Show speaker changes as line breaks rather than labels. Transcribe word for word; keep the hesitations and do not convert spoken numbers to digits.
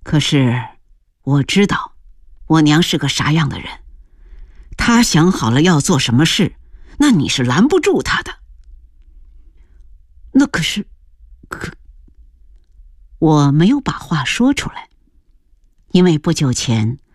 可是我知道我娘是个啥样的人，她想好了要做什么事，那你是拦不住她的。
那可是，可……
我没有把话说出来，因为不久前